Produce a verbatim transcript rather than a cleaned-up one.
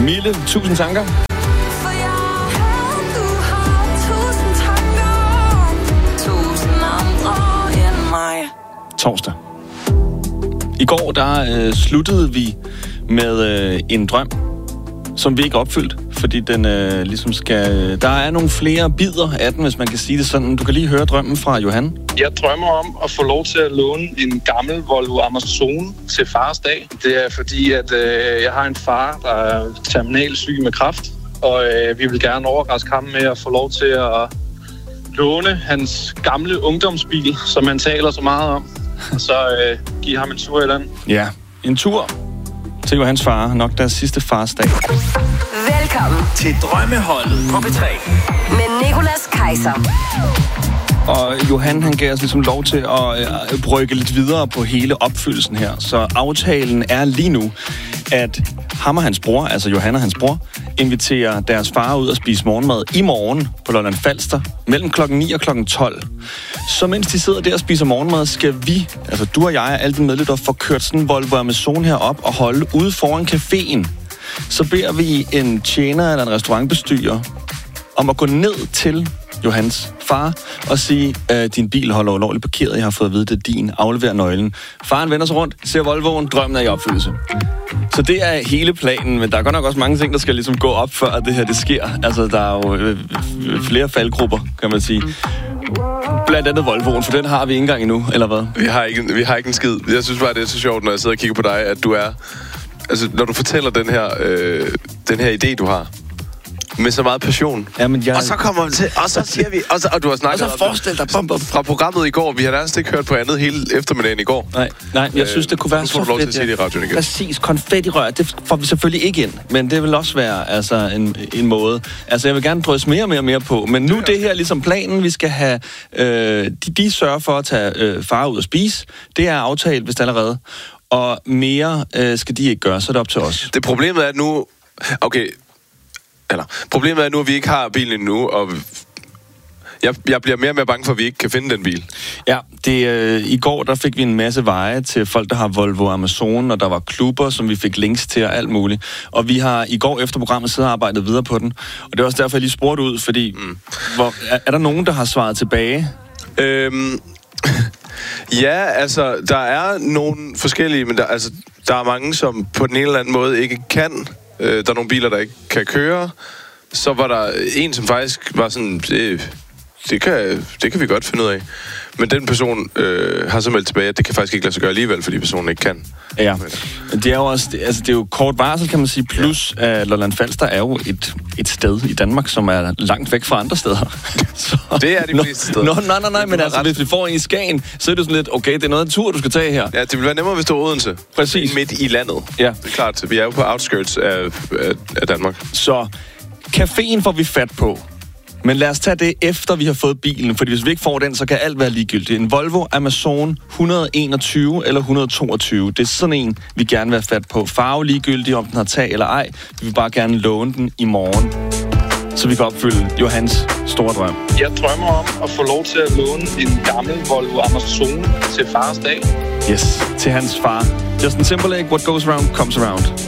Mille, tusind tanker. Torsdag. I går, der øh, sluttede vi med øh, en drøm, som vi ikke opfyldt, fordi den øh, ligesom skal... Der er nogle flere bidder af den, hvis man kan sige det sådan. Du kan lige høre drømmen fra Johan. Jeg drømmer om at få lov til at låne en gammel Volvo Amazon til fars dag. Det er fordi, at øh, jeg har en far, der er terminalsyg med kræft, og øh, vi vil gerne overraske ham med at få lov til at låne hans gamle ungdomsbil, som han taler så meget om, og så øh, give ham en tur i den. Ja, en tur til Johans far. Nok deres sidste farsdag. Velkommen til Drømmeholdet på P tre med Nicolas Kaiser. Og Johan, han gav os ligesom lov til at øh, brygge lidt videre på hele opfyldelsen her. Så aftalen er lige nu, at ham og hans bror, altså Johan og hans bror, inviterer deres far ud og spise morgenmad i morgen på Lolland Falster mellem klokken ni og klokken tolv. Så mens de sidder der og spiser morgenmad, skal vi, altså du og jeg og alle dine medlemmer, få kørt sådan en Volvo Amazon her op og holde ude foran caféen. Så beder vi en tjener eller en restaurantbestyrer om at gå ned til Johans far og sige, at din bil holder ulovligt parkeret, jeg har fået at vide, det er din, aflever nøglen. Faren vender sig rundt, ser Volvoen, drømmen er i opfyldelse. Så det er hele planen, men der er godt nok også mange ting, der skal ligesom gå op, før det her det sker. Altså, der er jo øh, flere faldgrupper, kan man sige. Blandt andet Volvoen, for den har vi ikke engang endnu, eller hvad? Vi har ikke, vi har ikke en skid. Jeg synes bare, det er så sjovt, når jeg sidder og kigger på dig, at du er... Altså, når du fortæller den her, øh, den her idé, du har, med så meget passion. Jamen, jeg... Og så kommer vi til, og så siger vi, og, så, og du har snakket og så forestil dig bum, bum. fra programmet i går. Vi har nærmest ikke hørt på andet hele eftermiddagen i går. Nej, nej, jeg øh, synes, det kunne være så fedt. Nu får du lov til at sige det i radioen igen. Præcis, konfettirør, det får vi selvfølgelig ikke ind, men det vil også være altså, en, en måde. Altså, jeg vil gerne drøse mere og mere og mere på, men nu det, det her ligesom planen, vi skal have, øh, de, de sørger for at tage øh, far ud og spise. Det er aftalt, vist allerede. Og mere øh, skal de ikke gøre, så er det op til os. Det problemet er, at nu... Okay... Eller, problemet er nu, at vi ikke har bilen endnu, og jeg, jeg bliver mere og mere bange for, at vi ikke kan finde den bil. Ja, det, øh, i går der fik vi en masse veje til folk, der har Volvo Amazon, og der var klubber, som vi fik links til og alt muligt. Og vi har i går efter programmet siddet og arbejdet videre på den. Og det er også derfor, jeg lige spurgte ud, fordi mm. hvor, er, er der nogen, der har svaret tilbage? Øhm, ja, altså, der er nogle forskellige, men der, altså, der er mange, som på den ene eller anden måde ikke kan. Der er nogle biler, der ikke kan køre. Så var der en, som faktisk var sådan, det, det, kan, det kan vi godt finde ud af. Men den person øh, har så meldt tilbage, at det kan faktisk ikke lade sig gøre alligevel, fordi personen ikke kan. Ja, det er jo også, altså det er jo kort varsel, kan man sige, plus ja. at Lolland Falster er jo et, et sted i Danmark, som er langt væk fra andre steder. Så, det er de fleste steder. Nå, nej, nej, nej, men altså, hvis vi får en i Skagen, så er det sådan lidt, okay, det er noget af en tur, du skal tage her. Ja, det vil være nemmere, hvis du er Odense. Præcis. Midt i landet. Ja. Det er klart, vi er jo på outskirts af, af, af Danmark. Så, caféen får vi fat på. Men lad os tage det efter, vi har fået bilen, fordi hvis vi ikke får den, så kan alt være ligegyldigt. En Volvo Amazon et hundrede enogtyve eller et hundrede toogtyve, det er sådan en, vi gerne vil have fat på. Farve ligegyldigt, om den har tag eller ej. Vi vil bare gerne låne den i morgen, så vi kan opfylde Johans store drøm. Jeg drømmer om at få lov til at låne en gammel Volvo Amazon til fars dag. Yes, til hans far. Justin Timberlake, What Goes Around Comes Around.